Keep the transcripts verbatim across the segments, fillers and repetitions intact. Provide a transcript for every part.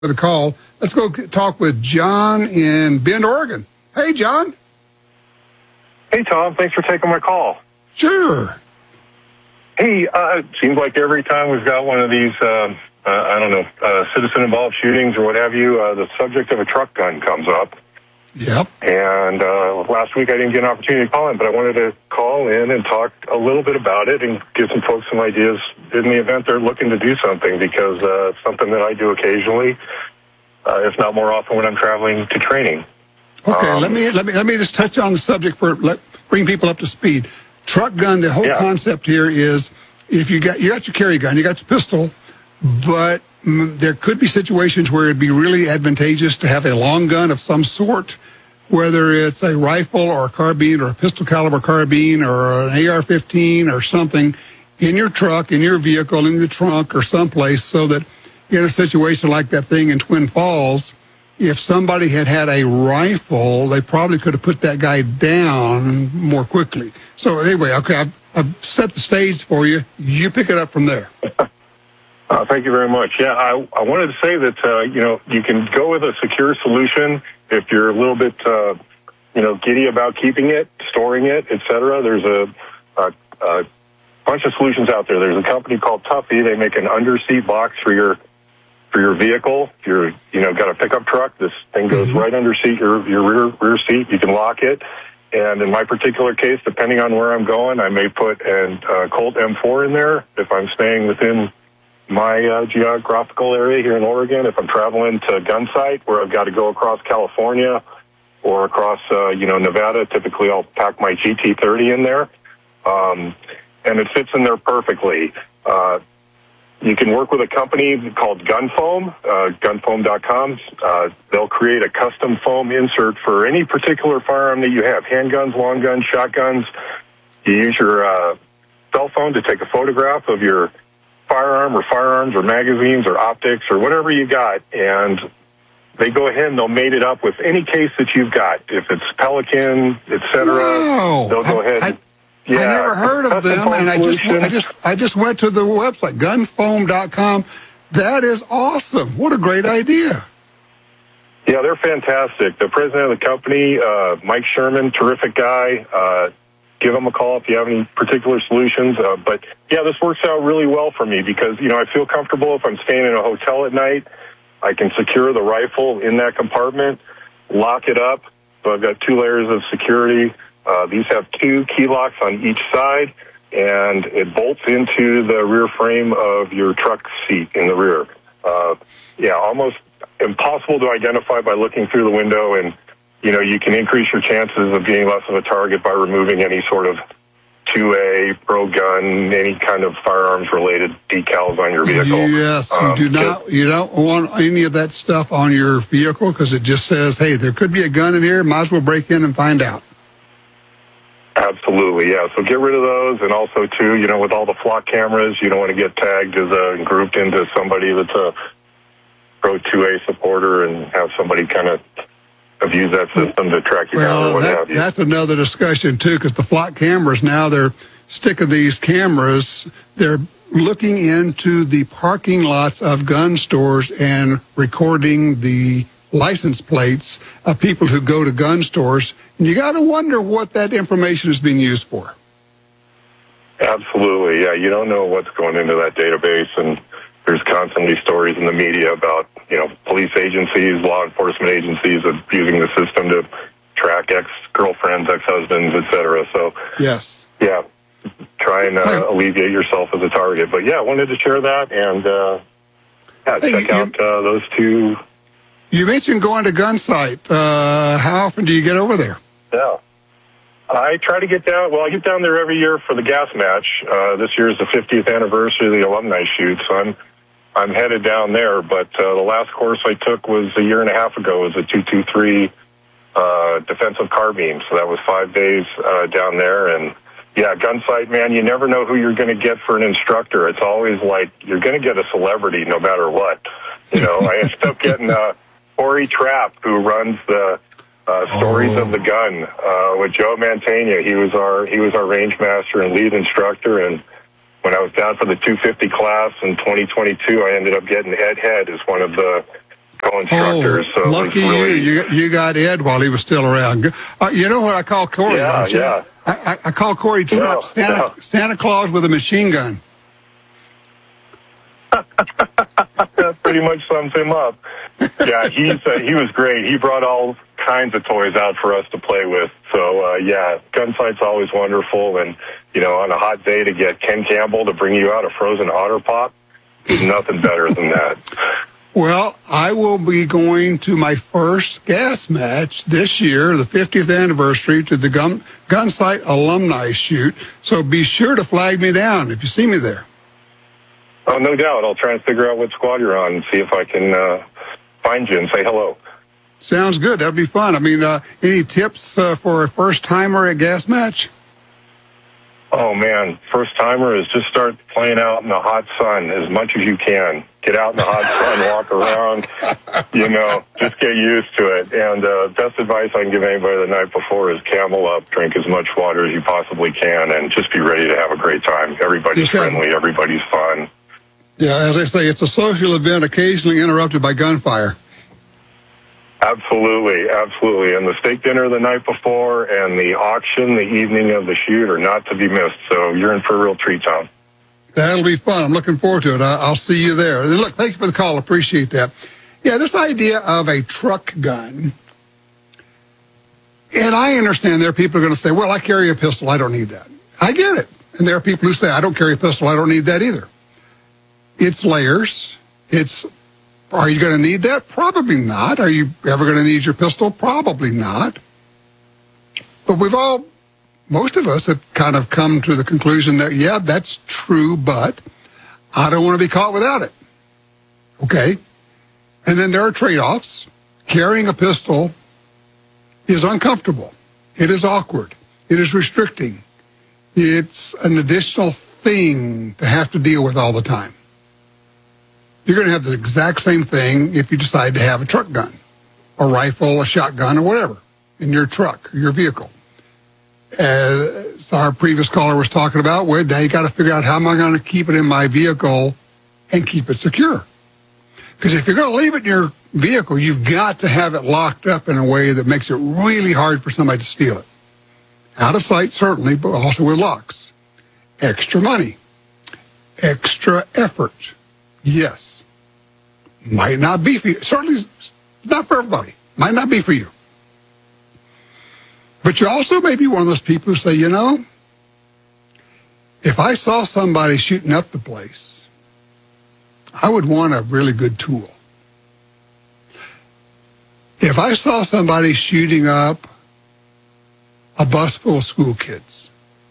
for the call. Let's go talk with John in Bend, Oregon. Hey, John. Hey, Tom. Thanks for taking my call. Sure. Hey, uh, it seems like every time we've got one of these, uh, uh, I don't know, uh, citizen-involved shootings or what have you, uh, the subject of a truck gun comes up. Yep. And uh, last week I didn't get an opportunity to call in, but I wanted to call in and talk a little bit about it and give some folks some ideas in the event they're looking to do something, because uh, it's something that I do occasionally, uh, if not more often, when I'm traveling to training. Okay, Um, let me let me let me just touch on the subject for let bring people up to speed. Truck gun. The whole Yeah. concept here is if you got you got your carry gun, you got your pistol, but mm, there could be situations where it'd be really advantageous to have a long gun of some sort, whether it's a rifle or a carbine or a pistol caliber carbine or an A R fifteen or something in your truck, in your vehicle, in the trunk or someplace, so that in a situation like that thing in Twin Falls, if somebody had had a rifle, they probably could have put that guy down more quickly. So anyway, okay, I've, I've set the stage for you. You pick it up from there. Uh, thank you very much. Yeah, I, I wanted to say that, uh, you know, you can go with a secure solution if you're a little bit, uh, you know, giddy about keeping it, storing it, et cetera. There's a, a, a bunch of solutions out there. There's a company called Tuffy. They make an under-seat box for your for your vehicle. If you're, you know, got a pickup truck, this thing goes Mm-hmm. right under seat, your, your rear, rear seat. You can lock it. And in my particular case, depending on where I'm going, I may put an uh, Colt M four in there if I'm staying within my uh, geographical area here in Oregon. If I'm traveling to a gun site where I've got to go across California or across, uh, you know, Nevada, typically I'll pack my G T thirty in there. Um, and it fits in there perfectly. Uh, you can work with a company called Gun Foam, uh, gun foam dot com. Uh, they'll create a custom foam insert for any particular firearm that you have, handguns, long guns, shotguns. You use your uh, cell phone to take a photograph of your firearm or firearms or magazines or optics or whatever you got, and they go ahead and they'll mate it up with any case that you've got. If it's Pelican, et cetera, Wow. they'll go I, ahead. I, and, yeah, I never heard of custom them, foam and I just, solution. I just I just went to the website, gun foam dot com. That is awesome. What a great idea. Yeah, they're fantastic. The president of the company, uh, Mike Sherman, terrific guy. Uh, give him a call if you have any particular solutions. Uh, but, yeah, this works out really well for me because, you know, I feel comfortable if I'm staying in a hotel at night. I can secure the rifle in that compartment, lock it up. So I've got two layers of security. Uh, these have two key locks on each side, and it bolts into the rear frame of your truck seat in the rear. Uh, yeah, almost impossible to identify by looking through the window, and you know, you can increase your chances of being less of a target by removing any sort of two A, pro gun, any kind of firearms-related decals on your vehicle. Yes, Um, you do not. You don't want any of that stuff on your vehicle because it just says, "Hey, there could be a gun in here. Might as well break in and find out." Absolutely, yeah. So get rid of those, and also too, you know, with all the flock cameras, you don't want to get tagged as a grouped into somebody that's a pro two A supporter and have somebody kind of abuse that system to track you down or Well, what that, have you. that's another discussion too, because the flock cameras now they're sticking these cameras. They're looking into the parking lots of gun stores and recording the license plates of people who go to gun stores. And you got to wonder what that information is being used for. Absolutely, yeah. You don't know what's going into that database, and there's constantly stories in the media about, you know, police agencies, law enforcement agencies of using the system to track ex-girlfriends, ex-husbands, et cetera. So, Yes. yeah, try and uh, Hey. alleviate yourself as a target. But, yeah, I wanted to share that, and, uh, yeah, Hey, check you- out uh, those two. You mentioned going to gun site. Uh, how often do you get over there? Yeah. I try to get down, well, I get down there every year for the gas match. Uh, this year is the fiftieth anniversary of the alumni shoot, so I'm I'm headed down there. But uh, the last course I took was a year and a half ago. It was a two two three uh, defensive carbine, so that was five days uh, down there. And, yeah, gun sight, man, you never know who you're going to get for an instructor. It's always like you're going to get a celebrity no matter what. You know, I ended up getting uh, Corey Trapp, who runs the Uh, stories Oh. of the gun uh, with Joe Mantegna. He was our he was our range master and lead instructor. And when I was down for the two fifty class in twenty twenty-two, I ended up getting Ed Head as one of the co-instructors. Oh, so it lucky was really, you. You got, you got Ed while he was still around. Uh, you know what I call Corey? Yeah, don't you? yeah. I, I, I call Corey Trump Yeah, Santa, yeah. Santa Claus with a machine gun. That pretty much sums him up. Yeah, he's uh, he was great. He brought all kinds of toys out for us to play with. So uh, yeah, Gunsight's always wonderful. And you know, on a hot day to get Ken Campbell to bring you out a frozen otter pop, there's nothing better than that. Well, I will be going to my first gas match this year, the fiftieth anniversary, to the Gun Gunsight alumni shoot. So be sure to flag me down if you see me there. Oh, no doubt. I'll try and figure out what squad you're on and see if I can uh, find you and say hello. Sounds good. That'll be fun. I mean, uh, any tips uh, for a first timer at gas match? Oh, man. First timer is just start playing out in the hot sun as much as you can. Get out in the hot sun, walk around, you know, just get used to it. And uh, best advice I can give anybody the night before is camel up, drink as much water as you possibly can, and just be ready to have a great time. Everybody's Just have- friendly. Everybody's fun. Yeah, as I say, it's a social event occasionally interrupted by gunfire. Absolutely, absolutely. And the steak dinner the night before and the auction the evening of the shoot are not to be missed. So you're in for a real treat, Tom. That'll be fun. I'm looking forward to it. I- I'll see you there. Look, thank you for the call. Appreciate that. Yeah, this idea of a truck gun, and I understand there are people who are going to say, well, I carry a pistol. I don't need that. I get it. And there are people who say, I don't carry a pistol. I don't need that either. It's layers. It's, are you going to need that? Probably not. Are you ever going to need your pistol? Probably not. But we've all, most of us have kind of come to the conclusion that, yeah, that's true, but I don't want to be caught without it. Okay? And then there are trade-offs. Carrying a pistol is uncomfortable. It is awkward. It is restricting. It's an additional thing to have to deal with all the time. You're going to have the exact same thing if you decide to have a truck gun, a rifle, a shotgun, or whatever in your truck, your vehicle. As our previous caller was talking about, well, now you got to figure out how am I going to keep it in my vehicle and keep it secure. Because if you're going to leave it in your vehicle, you've got to have it locked up in a way that makes it really hard for somebody to steal it. Out of sight, certainly, but also with locks. Extra money. Extra effort. Yes. Might not be for you. Certainly not for everybody. Might not be for you. But you also may be one of those people who say, you know, if I saw somebody shooting up the place, I would want a really good tool. If I saw somebody shooting up a bus full of school kids,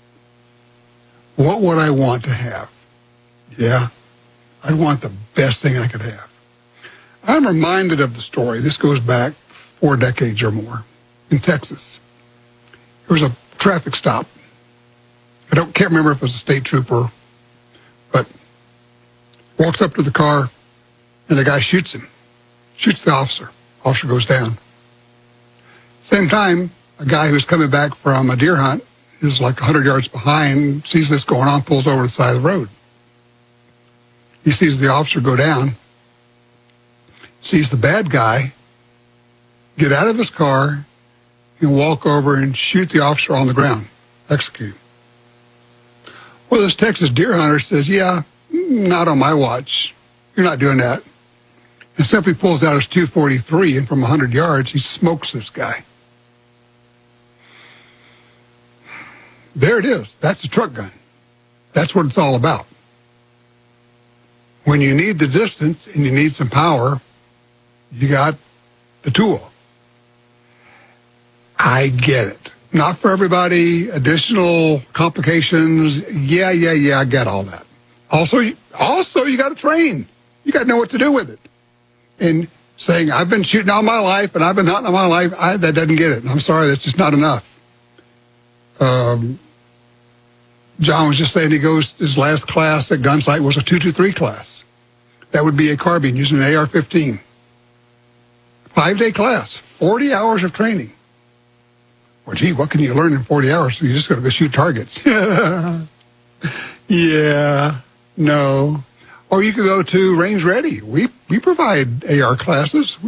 what would I want to have? Yeah, I'd want the best thing I could have. I'm reminded of the story. This goes back four decades or more in Texas. There was a traffic stop. I don't can't remember if it was a state trooper, but walks up to the car, and the guy shoots him, shoots the officer. Officer goes down. Same time, a guy who's coming back from a deer hunt is like one hundred yards behind, sees this going on, pulls over to the side of the road. He sees the officer go down, sees the bad guy get out of his car and walk over and shoot the officer on the ground, execute him. Well, this Texas deer hunter says, yeah, not on my watch. You're not doing that. And simply pulls out his two forty-three, and from one hundred yards, he smokes this guy. There it is. That's a truck gun. That's what it's all about. When you need the distance and you need some power, you got the tool. I get it. Not for everybody. Additional complications. Yeah, yeah, yeah, I get all that. Also, also you got to train. You got to know what to do with it. And saying, I've been shooting all my life and I've been hunting all my life, I, that doesn't get it. I'm sorry, that's just not enough. Um, John was just saying he goes, his last class at Gunsight was a two twenty-three class. That would be a carbine using an A R fifteen. Five-day class, forty hours of training. Well, gee, what can you learn in forty hours? You're just going to go shoot targets. Yeah, no. Or you could go to Range Ready. We we provide A R classes.